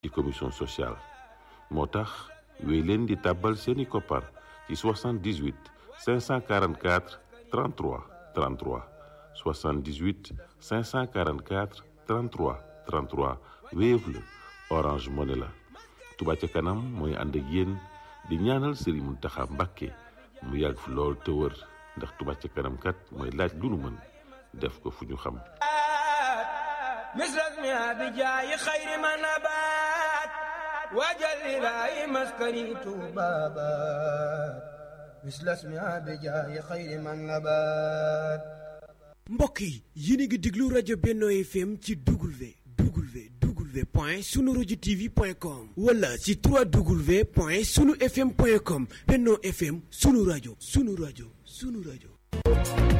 ci commission sociale moo tax wéy leen di tàbbal seeni koppar ci 78 544 33 33 78 544 33 33 Wave la Orange Money la Touba ca kanam mooy ànd ak yéen di ñaanal Serigne Mountakha Mbacké mu yàgg fi lool te wër ndax Touba ca kanam kat mooy laaj lu nu mën def ko fu ñu xam misras mi abijaayi xayri ma nabaat wajalilaayi maskani tuubaabaat misras mi abijaayi xayri ma nabaat. mbokk yi yéen a ngi déglu rajo Benno FM ci www.sunuradiotv.com wala ci www.sunufm.com. Benno FM sunu rajo sunu rajo sunu rajo.